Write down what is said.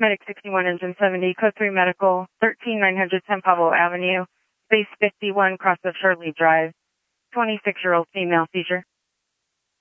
Medic 61, Engine 70, Code 3 Medical, 13900 San Pablo Avenue, Base 51, cross of Shirley Drive, 26-year-old female seizure.